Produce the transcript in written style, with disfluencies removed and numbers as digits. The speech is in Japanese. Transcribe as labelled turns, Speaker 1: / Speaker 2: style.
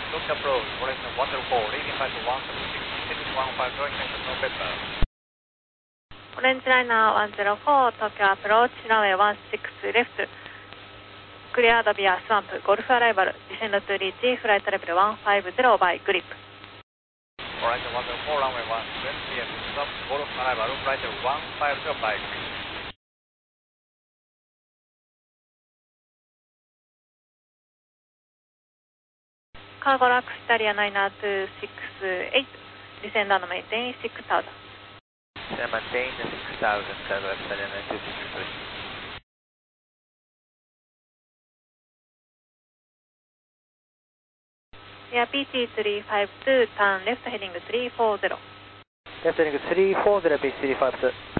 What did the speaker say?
Speaker 1: Tokyo approach, correction 104, leading flight 176, descending 15, drawing center, no better.
Speaker 2: オレンジライナー104、東京アプローチ、ランウェイ16レフト、クリアードビアスワンプ、ゴルフアライバル、ディセンドトゥリーチ、フライトレベル150バイグリップ。
Speaker 1: Horizon 104, runway 120 and stop, Golf arrival, flight 150 by green.
Speaker 2: カーゴラックスタリア99268、ディセンド&メインテイン6000。
Speaker 1: Maintain 6000, Cargo Lax Italia 9263.
Speaker 2: Yeah, PT352, turn left heading 340.
Speaker 3: Left heading 340, PT352.